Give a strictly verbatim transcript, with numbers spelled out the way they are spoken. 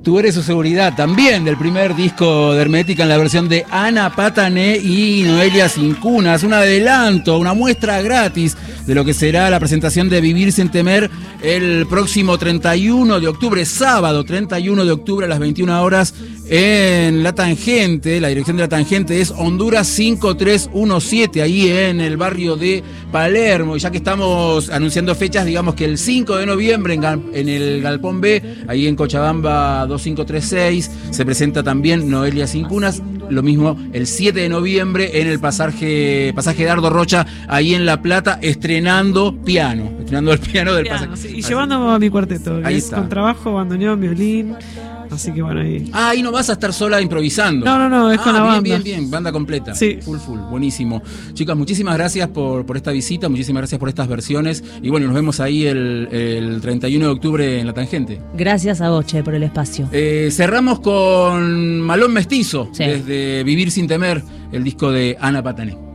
Tú eres su seguridad, también del primer disco de Hermética en la versión de Ana Patané y Noelia Cincunas. Un adelanto, una muestra gratis de lo que será la presentación de Vivir Sin Temer el próximo treinta y uno de octubre, sábado treinta y uno de octubre a las veintiuna horas en La Tangente. La dirección de La Tangente es Honduras cinco tres uno siete, ahí en el barrio de Palermo. Y ya que estamos anunciando fechas, digamos que el cinco de noviembre en, en el Galpón B, ahí en Cochabamba dos cinco tres seis, se presenta también Noelia Cincunas. Lo mismo el siete de noviembre en el pasaje, pasaje Dardo Rocha, ahí en La Plata, estrenando piano, estrenando el piano del piano, pasaje. Sí, y llevando a mi cuarteto, ahí es está. Contrabajo, bandoneón, violín. Así que bueno, ahí. Ah, ahí no vas a estar sola improvisando. No, no, no, es ah, con la bien, banda. Bien, bien, banda completa. Sí. Full, full, buenísimo. Chicas, muchísimas gracias por, por esta visita, muchísimas gracias por estas versiones. Y bueno, nos vemos ahí el, el treinta y uno de octubre en La Tangente. Gracias a vos, Che, por el espacio. Eh, cerramos con Malón Mestizo, sí. desde Vivir Sin Temer, el disco de Ana Patané.